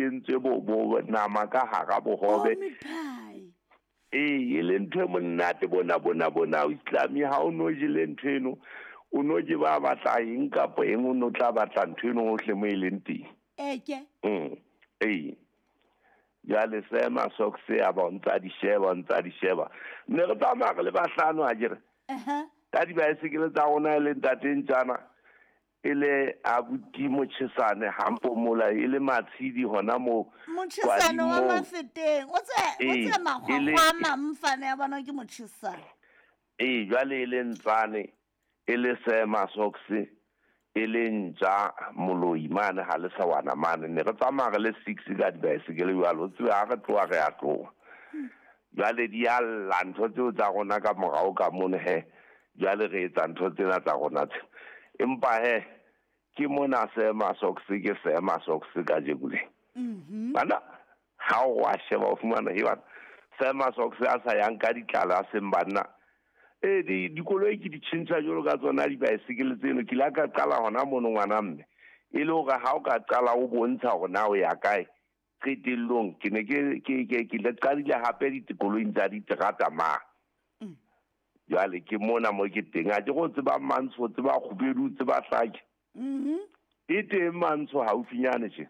kentswe bo nama ka hara bohobe meat pie e le ntho e monate bona o Islami ha o no jile ntho eno o no je ba batla eng kapo eng o no tla batla ntho eno hohle mo ile nteng eke ya le sema sokse aba ntsa di sheba ne re tsamaya le bahlano a jere ka di ba esekele tsa rona le ntateng tsana ile abuti motšhesane hampo mola ile matshidi hona mo motšhesane wa mafeteng o tse makgwakgwa mamfane ya bona ke motšhesane jwale ile ntsane ile sema sokse ile ntja moloi mane ha le sa wana mane ne re tsamaya le 6 ka di ba esekele jwalo tse a re tloa re a tloa jwale di a ntho tseo tsa rona ka morao ka mone he jwale re etsa ntho tsena tsa rona tse empa he ke mona sema sokse ka jegule bana ha o wa sheba o fumana he bana sema sokse a sa yang ka ditlala sembanna dikoloi ke di tšhintšha jalo ka tsona di bicycle tseno ke la ka qala hona mono ngwana mme e le hore ha o ka qala o bontsha hore na o ya kae qetellong ke ne ke le qadile hape dikoloi tsa diterata ma jale ke mona mo ke teng a ke go tseba mantsho tseba khubedu tseba hlaki e teng mantsho haufinyane tje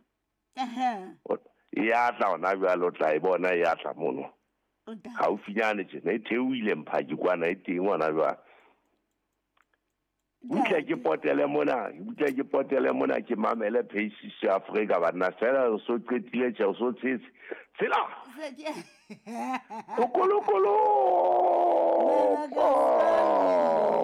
ya tla ona bjalo tla e bona ya tla mono haufinyane tje ne theoile mphaki kwana e teng ona jwa butla ke potele mona ke mamele pheisi ya Afrika bana sela so qetile tje so tshetse sela kokolo